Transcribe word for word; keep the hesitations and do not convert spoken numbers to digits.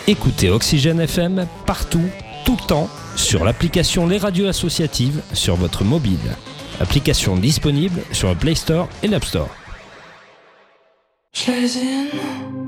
Écoutez Oxygène F M partout, tout le temps, sur l'application Les Radios Associatives sur votre mobile. Application disponible sur le Play Store et l'App Store. Je les ai